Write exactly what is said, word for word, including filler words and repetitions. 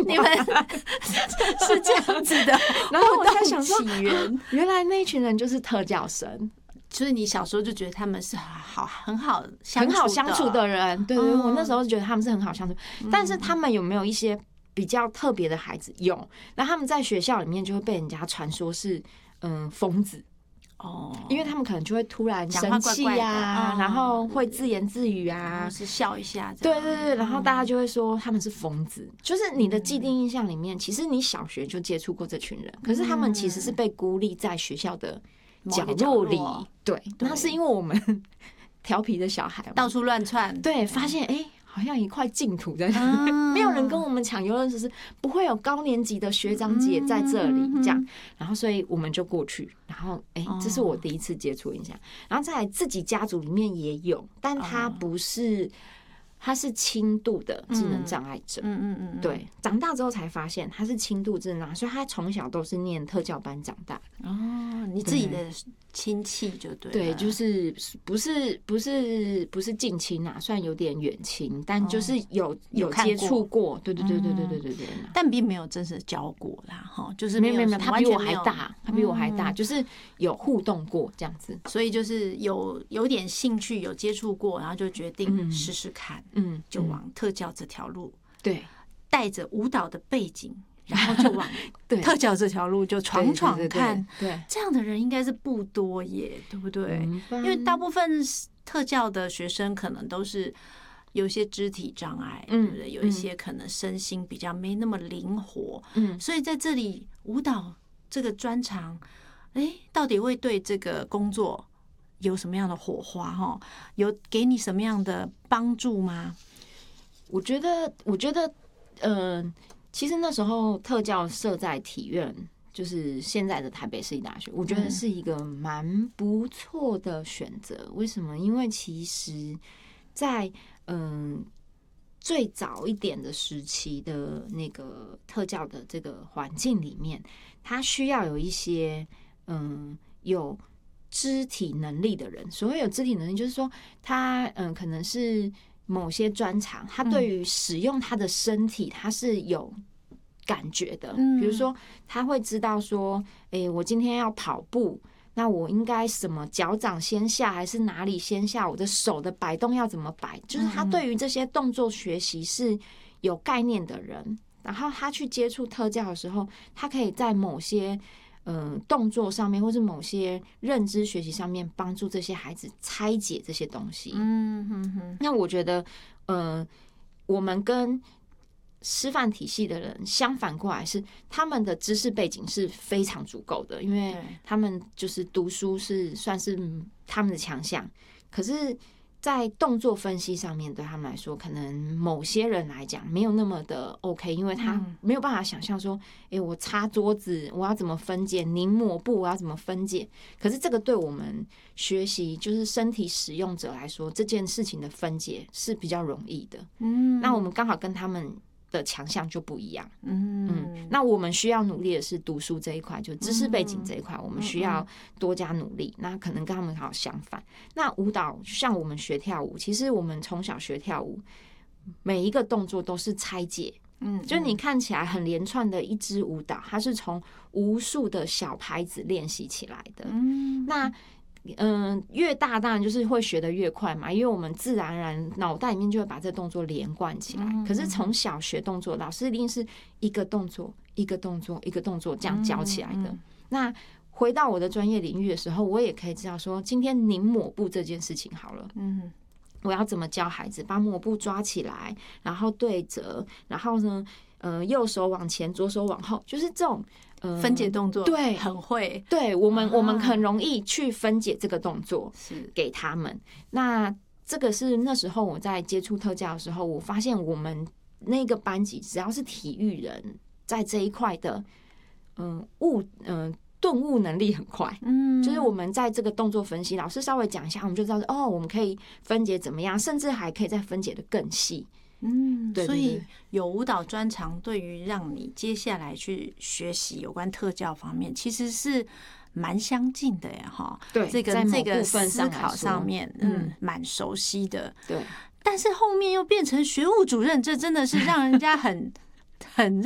你们是这样子的。 然后我在想说， 起源原来那一群人就是特教生。 所以你小时候就觉得他们是好很好相很好相处的人，对对， 嗯、 我那时候就觉得他们是很好相处。嗯、但是他们有没有一些比较特别的孩子？有，那他们在学校里面就会被人家传说是嗯疯子哦， 因为他们可能就会突然生气啊，然后会自言自语啊， 或是笑一下， 对对对，然后大家就会说他们是疯子。就是你的既定印象里面，其实你小学就接触过这群人，可是他们其实是被孤立在学校的角落里，对，那是因为我们调皮的小孩到处乱窜， 对，发现哎、欸，好像一块净土在那里，嗯、没有人跟我们抢游乐设施，不会有高年级的学长姐在这里这样，然后所以我们就过去，然后哎、欸，这是我第一次接触印象，然后再来自己家族里面也有，但他不是。他是轻度的智能障碍者， 嗯嗯嗯， 对，长大之后才发现他是轻度智能障碍，所以他从小都是念特教班长大。 哦，你自己的亲戚就对了， 对，就是不是不是不是近亲啊，算有点远亲，但就是有、哦、有接触过，对对对对对对对对、嗯， 但并没有真实教过啦，哈，就是没有没有没有，他比我还大，他比我还大，就是有互动过这样子， 所以就是有有点兴趣，有接触过，然后就决定试试看。嗯，就往特教这条路， 对， 带着舞蹈的背景，然后就往特教这条路就闯闯看。 对， 这样的人应该是不多耶，对不对？因为大部分特教的学生可能都是有一些肢体障碍，对不对？有一些可能身心比较没那么灵活，嗯，所以在这里舞蹈这个专长，哎，到底会对这个工作有什么样的火花？哈，有给你什么样的帮助吗？ 我觉得，我觉得，嗯、呃，其实那时候特教设在体院，就是现在的台北市立大学，我觉得是一个蛮不错的选择。为什么？因为其实在，在嗯最早一点的时期的那个特教的这个环境里面，它需要有一些嗯有。肢体能力的人，所谓有肢体能力，就是说他嗯，可能是某些专长，他对于使用他的身体，他是有感觉的。比如说，他会知道说，哎、欸，我今天要跑步，那我应该什么脚掌先下，还是哪里先下？我的手的摆动要怎么摆？就是他对于这些动作学习是有概念的人。然后他去接触特教的时候，他可以在某些嗯，动作上面，或是某些认知学习上面，帮助这些孩子拆解这些东西。嗯哼哼。那我觉得，呃，我们跟师范体系的人相反过来是，他们的知识背景是非常足够的，因为他们就是读书是算是他们的强项。可是，在动作分析上面，对他们来说，可能某些人来讲没有那么的 OK， 因为他没有办法想象说，哎、欸，我擦桌子我要怎么分解，拧抹布我要怎么分解。可是这个对我们学习就是身体使用者来说，这件事情的分解是比较容易的。嗯，那我们刚好跟他们的强项就不一样。嗯嗯，那我们需要努力的是读书这一块，就知识背景这一块，我们需要多加努力。那可能跟他们好相反。那舞蹈像我们学跳舞，其实我们从小学跳舞，每一个动作都是拆解。嗯，就你看起来很连串的一支舞蹈，它是从无数的小拍子练习起来的。嗯，那。嗯，越大当然就是会学得越快嘛，因为我们自然而然脑袋里面就会把这动作连贯起来。可是从小学动作，老师一定是一个动作一个动作一个动作这样教起来的。那回到我的专业领域的时候，我也可以知道说，今天拧抹布这件事情好了，嗯，我要怎么教孩子把抹布抓起来，然后对折，然后呢，呃，右手往前，左手往后，就是这种。 分解动作， 对， 很会。 对我们，我们很容易去分解这个动作， 是给他们。那这个是那时候我在接触特教的时候，我发现我们那个班级只要是体育人，在这一块的，嗯，悟，嗯，顿悟能力很快。嗯，就是我们在这个动作分析，老师稍微讲一下，我们就知道哦，我们可以分解怎么样，甚至还可以再分解的更细。 嗯，对对对，所以有舞蹈专长，对于让你接下来去学习有关特教方面，其实是蛮相近的呀，哈。 对， 这个这个思考上面，嗯，蛮熟悉的。 对， 但是后面又变成学务主任，这真的是让人家很很。